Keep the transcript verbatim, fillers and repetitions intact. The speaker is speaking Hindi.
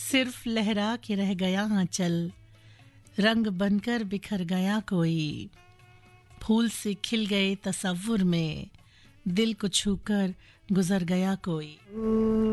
सिर्फ लहरा के रह गया आंचल, रंग बनकर बिखर गया कोई, फूल से खिल गए तसव्वुर में, दिल को छूकर गुजर गया कोई।